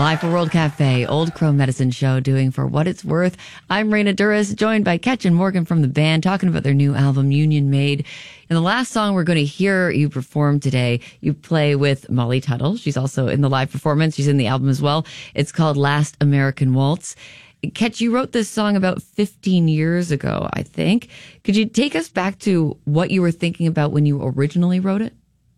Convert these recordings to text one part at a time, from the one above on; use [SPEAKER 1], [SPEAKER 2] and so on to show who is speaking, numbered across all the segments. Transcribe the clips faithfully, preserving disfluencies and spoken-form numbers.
[SPEAKER 1] Live for World Cafe, Old Crow Medicine Show, doing For What It's Worth. I'm Raina Duras, joined by Ketch and Morgan from the band, talking about their new album, Union Made. In the last song we're going to hear you perform today, you play with Molly Tuttle. She's also in the live performance. She's in the album as well. It's called Last American Waltz. Ketch, you wrote this song about fifteen years ago, I think. Could you take us back to what you were thinking about when you originally wrote it?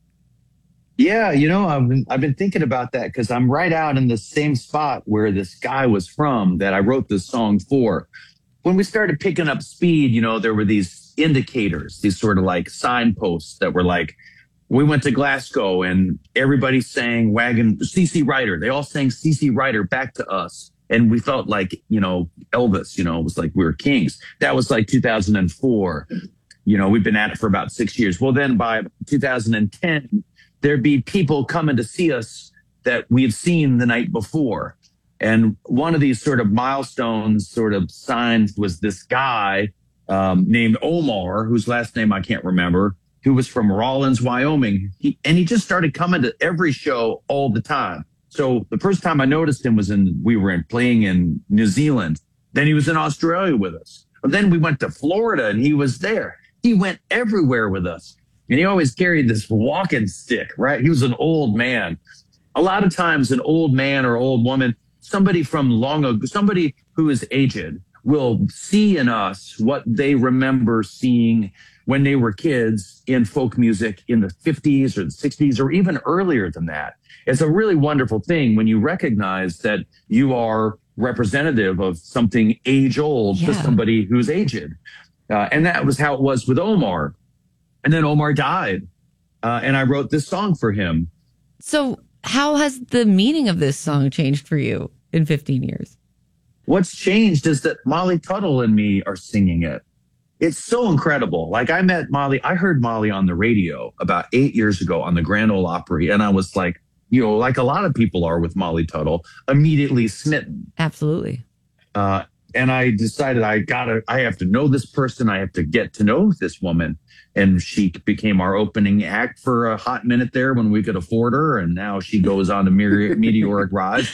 [SPEAKER 2] Yeah, you know, I've been, I've been thinking about that because I'm right out in the same spot where this guy was from that I wrote this song for. When we started picking up speed, you know, there were these indicators, these sort of like signposts that were like, we went to Glasgow and everybody sang Wagon, C C Rider. They all sang C C Rider back to us. And we felt like, you know, Elvis, you know, it was like we were kings. That was like two thousand four. You know, we've been at it for about six years. Well, then by two thousand ten, there'd be people coming to see us that we had seen the night before. And one of these sort of milestones sort of signs was this guy um, named Omar, whose last name I can't remember, who was from Rawlins, Wyoming. He, and he just started coming to every show all the time. So the first time I noticed him was in, we were in playing in New Zealand. Then he was in Australia with us. And then we went to Florida and he was there. He went everywhere with us. And he always carried this walking stick, right? He was an old man. A lot of times an old man or old woman, somebody from long ago, somebody who is aged will see in us what they remember seeing when they were kids in folk music in the fifties or the sixties or even earlier than that. It's a really wonderful thing when you recognize that you are representative of something age old
[SPEAKER 1] Yeah.
[SPEAKER 2] to somebody who's aged. Uh, and that was how it was with Omar. And then Omar died, uh, and I wrote this song for him.
[SPEAKER 1] So how has the meaning of this song changed for you in fifteen years?
[SPEAKER 2] What's changed is that Molly Tuttle and me are singing it. It's so incredible. Like I met Molly, I heard Molly on the radio about eight years ago on the Grand Ole Opry, and I was like, you know, like a lot of people are with Molly Tuttle, immediately smitten.
[SPEAKER 1] Absolutely.
[SPEAKER 2] Uh, and I decided I gotta, I have to know this person. I have to get to know this woman. And she became our opening act for a hot minute there when we could afford her. And now she goes on to meteoric rise.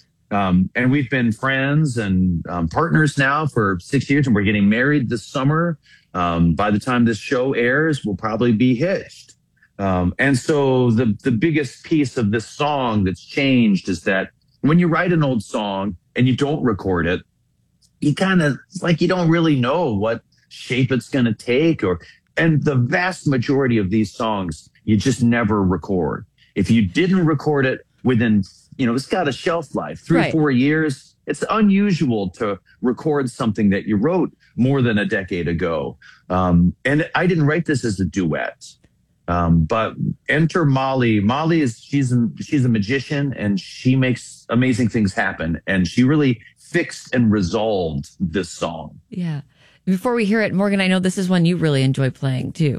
[SPEAKER 2] Um, and we've been friends and um, partners now for six years, and we're getting married this summer. Um, by the time this show airs, we'll probably be hitched. Um, and so the, the biggest piece of this song that's changed is that when you write an old song and you don't record it, you kind of, it's like you don't really know what shape it's going to take. Or And the vast majority of these songs, you just never record. If you didn't record it within, you know, it's got a shelf life, three,
[SPEAKER 1] Right.
[SPEAKER 2] four years. It's unusual to record something that you wrote more than a decade ago. Um, and I didn't write this as a duet. Um, but enter Molly. Molly is, she's a, she's a magician and she makes amazing things happen. And she really fixed and resolved this song.
[SPEAKER 1] Yeah. Before we hear it, Morgan, I know this is one you really enjoy playing too.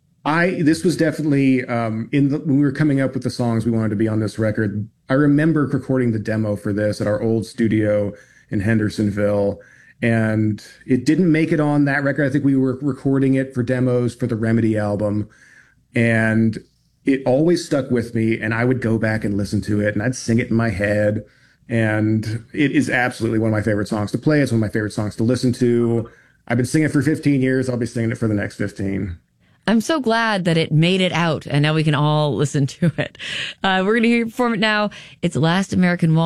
[SPEAKER 3] I this was definitely um, in the, when we were coming up with the songs we wanted to be on this record. I remember recording the demo for this at our old studio in Hendersonville, and it didn't make it on that record. I think we were recording it for demos for the Remedy album, and it always stuck with me. And I would go back and listen to it, and I'd sing it in my head. And it is absolutely one of my favorite songs to play. It's one of my favorite songs to listen to. I've been singing it for fifteen years. I'll be singing it for the next fifteen.
[SPEAKER 1] I'm so glad that it made it out and now we can all listen to it. Uh, we're going to hear you perform it now. It's Last American Waltz.